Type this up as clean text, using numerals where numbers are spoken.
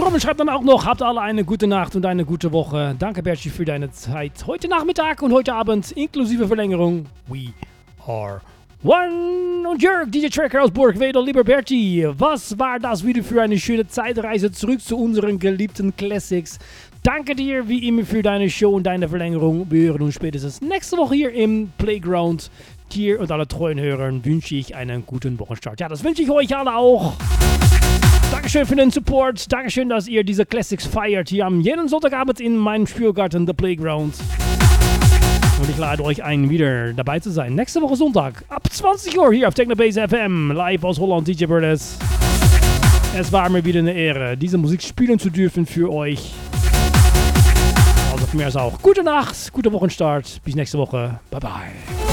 Trommel schreibt dann auch noch, habt alle eine gute Nacht und eine gute Woche. Danke, Bertie, für deine Zeit heute Nachmittag und heute Abend, inklusive Verlängerung. We are one. Und Jörg, DJ Tracker aus Burgwedel, lieber Bertie, was war das wieder für eine schöne Zeitreise zurück zu unseren geliebten Classics? Danke dir wie immer für deine Show und deine Verlängerung. Wir hören uns spätestens nächste Woche hier im Playground. Dir und alle treuen Hörern wünsche ich einen guten Wochenstart. Ja, das wünsche ich euch alle auch. Dankeschön für den Support. Dankeschön, dass ihr diese Classics feiert hier am jeden Sonntagabend in meinem Spielgarten, The Playground. Und ich lade euch ein, wieder dabei zu sein. Nächste Woche Sonntag ab 20 Uhr hier auf Technobase FM. Live aus Holland, DJ Burles. Es war mir wieder eine Ehre, diese Musik spielen zu dürfen für euch. Also für mich ist auch gute Nacht, gute Wochenstart. Bis nächste Woche. Bye bye.